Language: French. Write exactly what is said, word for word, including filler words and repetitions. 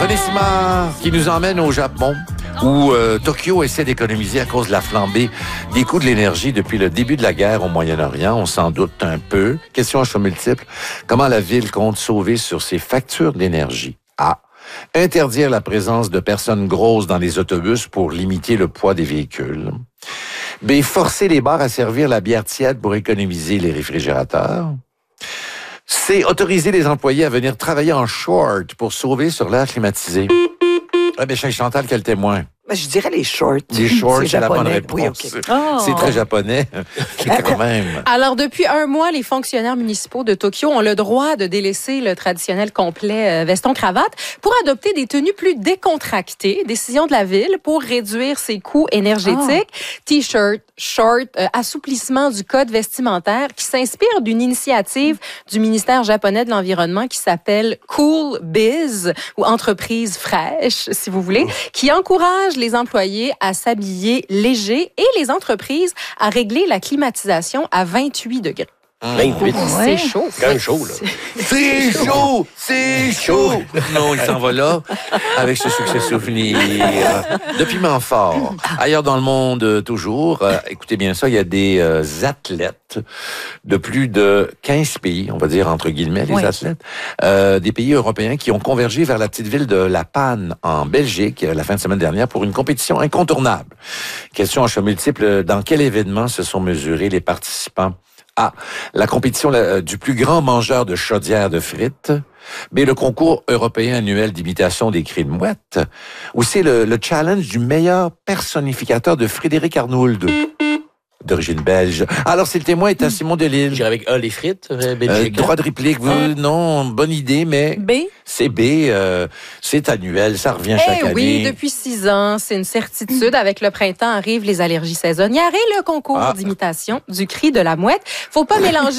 René Simard qui nous emmène au Japon où euh, Tokyo essaie d'économiser à cause de la flambée des coûts de l'énergie depuis le début de la guerre au Moyen-Orient. On s'en doute un peu. Question à choix multiples. Comment la ville compte sauver sur ses factures d'énergie? A. Interdire la présence de personnes grosses dans les autobus pour limiter le poids des véhicules. B. Forcer les bars à servir la bière tiède pour économiser les réfrigérateurs. C. Autoriser les employés à venir travailler en short pour sauver sur l'air climatisé. Ah bien, Chantal, quel témoin? Je dirais les shorts. Les shorts, c'est la bonne réponse. Oui, okay. Oh. C'est très japonais, quand même. Alors, depuis un mois, les fonctionnaires municipaux de Tokyo ont le droit de délaisser le traditionnel complet veston-cravate pour adopter des tenues plus décontractées. Décision de la ville pour réduire ses coûts énergétiques. Oh. T-shirt, short, euh, assouplissement du code vestimentaire qui s'inspire d'une initiative du ministère japonais de l'Environnement qui s'appelle Cool Biz ou Entreprise fraîche, si vous voulez, qui encourage les employés à s'habiller léger et les entreprises à régler la climatisation à vingt-huit degrés. vingt-huit. C'est chaud. C'est quand même chaud, là. C'est chaud! C'est chaud! Non, il s'en va là avec ce succès souvenir de piment fort. Ailleurs dans le monde, toujours, euh, écoutez bien ça, il y a des euh, athlètes de plus de quinze pays, on va dire entre guillemets les oui. athlètes, euh, des pays européens qui ont convergé vers la petite ville de La Panne en Belgique la fin de semaine dernière pour une compétition incontournable. Question à choix multiples, dans quel événement se sont mesurés les participants? A. La compétition la, du plus grand mangeur de chaudières de frites. B. Le concours européen annuel d'imitation des cris de mouette. Ou C. Le, le challenge du meilleur personnificateur de Frédéric Arnould, d'origine belge. Alors, si le témoin est à Simon Delille. J'irai avec A, les frites, euh, Belgique. Euh, droit de réplique, vous, ah. non, bonne idée, mais... B. C'est B, euh, c'est annuel, ça revient eh chaque année. Oui, depuis six ans, c'est une certitude. Avec le printemps arrivent les allergies saisonnières et le concours ah. d'imitation du cri de la mouette. Faut pas mélanger